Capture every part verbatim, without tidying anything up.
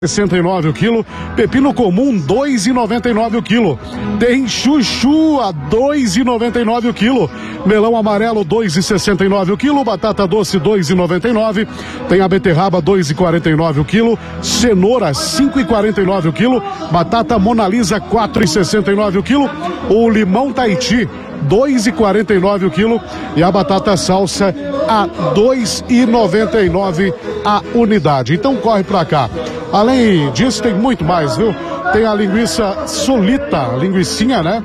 sessenta e nove o quilo, pepino comum dois e noventa e nove o quilo, tem chuchu a dois e noventa e nove o quilo, melão amarelo dois e sessenta e nove o quilo, batata doce dois e noventa e nove, tem a beterraba dois e quarenta e nove o quilo, cenoura cinco e quarenta e nove o quilo, batata Mona Lisa quatro e sessenta e nove o quilo, o limão Tahiti dois e quarenta e nove o quilo e a batata salsa a dois e noventa e nove a unidade. Então corre pra cá. Além disso tem muito mais, viu? Tem a linguiça solita, linguicinha, né?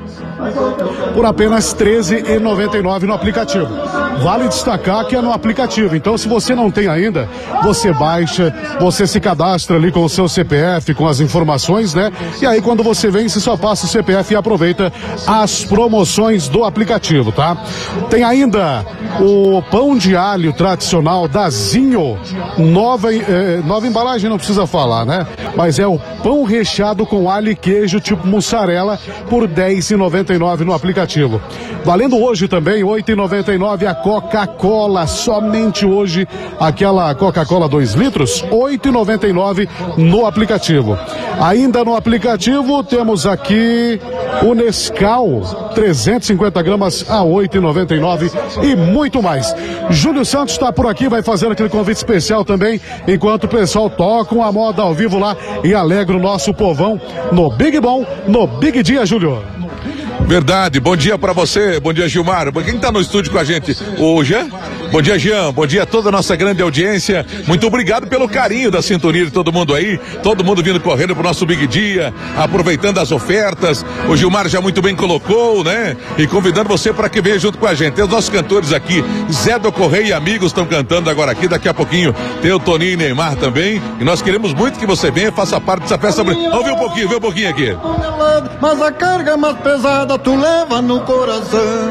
Por apenas treze e noventa e nove no aplicativo. Vale destacar que é no aplicativo. Então, se você não tem ainda, você baixa, você se cadastra ali com o seu C P F, com as informações, né? E aí, quando você vem, você só passa o C P F e aproveita as promoções do aplicativo, tá? Tem ainda o pão de alho tradicional da Zinho, nova, eh, nova embalagem, não precisa falar, né? Mas é o pão recheado com alho e queijo tipo mussarela por dez e noventa e nove no aplicativo. Valendo hoje também oito e noventa e nove a Coca-Cola, somente hoje aquela Coca-Cola dois litros, oito e noventa e nove no aplicativo. Ainda no aplicativo temos aqui o Nescau trezentos e cinquenta gramas a oito e noventa e nove e muito mais. Júlio Santos está por aqui, vai fazer aquele convite especial também, enquanto o pessoal toca uma moda ao vivo lá e alegra o nosso povão no Big Bom, no Big Dia, Júlio. Verdade, bom dia pra você, bom dia Gilmar, quem tá no estúdio com a gente? O Jean? Bom dia Jean, bom dia a toda a nossa grande audiência, muito obrigado pelo carinho da sintonia de todo mundo aí, todo mundo vindo correndo pro nosso Big Dia, aproveitando as ofertas, o Gilmar já muito bem colocou, né? E convidando você para que venha junto com a gente, tem os nossos cantores aqui, Zé do Correia e amigos estão cantando agora aqui, daqui a pouquinho tem o Toninho e Neymar também, e nós queremos muito que você venha e faça parte dessa festa. Vamos ver um pouquinho, ver um pouquinho aqui. Mas a carga é mais pesada tu leva no coração.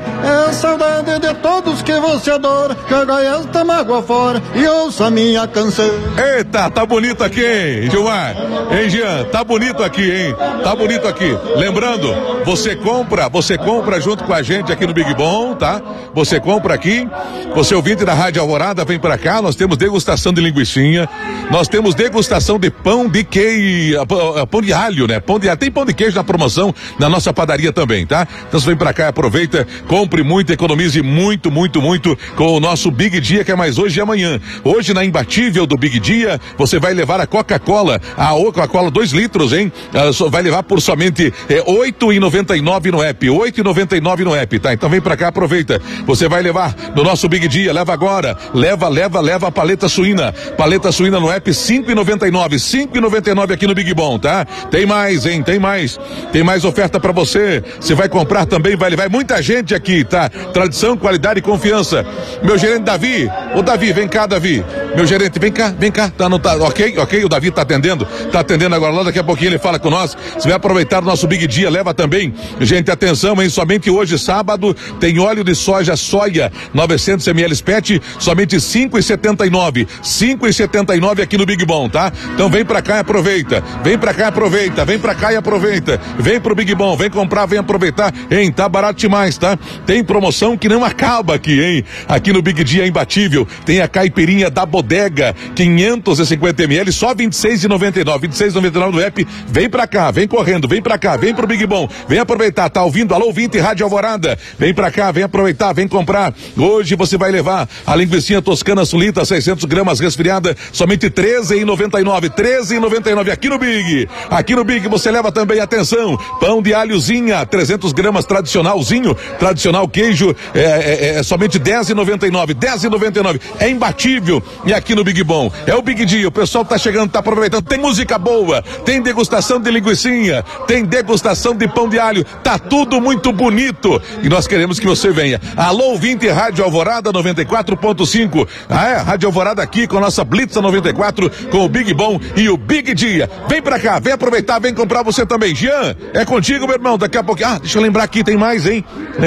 É saudade de todos que você adora. Joga esta mágoa fora e ouça a minha canção. Eita, tá bonito aqui, hein, Gilmar? Hein, Jean? Tá bonito aqui, hein? Tá bonito aqui. Lembrando, você compra, você compra junto com a gente aqui no Big Bom, tá? Você compra aqui, você ouvinte da Rádio Alvorada, vem pra cá, nós temos degustação de linguicinha, nós temos degustação de pão de queijo, pão de alho, né? Pão de alho, tem pão de queijo na promoção na nossa padaria também, tá? Então você vem pra cá, aproveita, compra muito, economize muito, muito, muito com o nosso Big Dia, que é mais hoje e amanhã. Hoje na imbatível do Big Dia, você vai levar a Coca-Cola, a Coca-Cola dois litros, hein? Uh, vai levar por somente é, oito e noventa e nove no app, oito e noventa e nove no app, tá? Então vem pra cá, aproveita. Você vai levar no nosso Big Dia, leva agora, leva, leva, leva a paleta suína, paleta suína no app cinco e noventa e nove, cinco e noventa e nove aqui no Big Bom, tá? Tem mais, hein? Tem mais, tem mais oferta pra você. Você vai comprar também, vai levar muita gente aqui, tá? Tradição, qualidade e confiança. Meu gerente Davi, o Davi, vem cá, Davi. Meu gerente, vem cá, vem cá. Tá, não tá, ok, ok, o Davi tá atendendo, tá atendendo agora lá, daqui a pouquinho ele fala com nós. Você vai aproveitar o nosso Big Dia, leva também. Gente, atenção, hein? Somente hoje, sábado, tem óleo de soja soia, novecentos mililitros P E T, somente cinco e setenta e nove. cinco e setenta e nove aqui no Big Bom, tá? Então vem pra cá e aproveita. Vem pra cá e aproveita. Vem pra cá e aproveita. Vem pro Big Bom, vem comprar, vem aproveitar. Hein, tá barato demais, tá? Tem promoção que não acaba aqui, hein? Aqui no Big Dia é imbatível. Tem a caipirinha da Bodega, quinhentos e cinquenta mililitros, só vinte e seis e noventa e nove. vinte e seis e noventa e nove no app. Vem pra cá, vem correndo, vem pra cá, vem pro Big Bom. Vem aproveitar, tá ouvindo? Alô, ouvinte, Rádio Alvorada. Vem pra cá, vem aproveitar, vem comprar. Hoje você vai levar a linguicinha toscana sulita, seiscentos gramas resfriada, somente treze e noventa e nove. treze e noventa e nove aqui no Big. Aqui no Big você leva também, atenção, pão de alhozinha, trezentos gramas tradicionalzinho, tradicional queijo, é, é, é somente dez e noventa e nove. dez e noventa e nove. É imbatível. E aqui no Big Bom é o Big Dia. O pessoal tá chegando, tá aproveitando. Tem música boa, tem degustação de linguicinha, tem degustação de pão de alho. Tá tudo muito bonito. E nós queremos que você venha. Alô, ouvinte, Rádio Alvorada noventa e quatro ponto cinco. Ah, é? Rádio Alvorada aqui com a nossa Blitz noventa e quatro, com o Big Bom e o Big Dia. Vem pra cá, vem aproveitar, vem comprar você também. Jean, é contigo, meu irmão. Daqui a pouco. Ah, deixa eu lembrar aqui, tem mais, hein? Lembrar que rápido.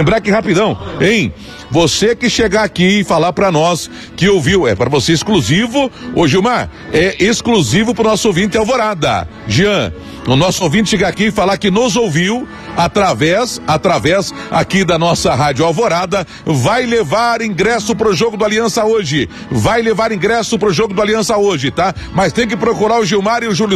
rapidão, hein? Você que chegar aqui e falar pra nós que ouviu, é pra você exclusivo, ô Gilmar, é exclusivo pro nosso ouvinte Alvorada. Jean, o nosso ouvinte chegar aqui e falar que nos ouviu através, através aqui da nossa Rádio Alvorada, vai levar ingresso pro jogo do Aliança hoje. Vai levar ingresso pro jogo do Aliança hoje, tá? Mas tem que procurar o Gilmar e o Júlio